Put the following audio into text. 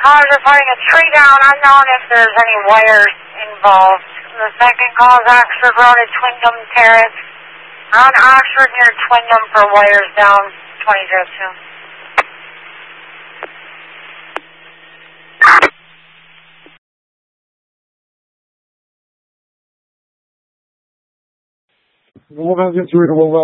Call is reporting a tree down, unknown if there's any wires involved. The second call is Oxford Road at Twingum Terrace. On Oxford near Twingum for wires down 2002. We'll just read it.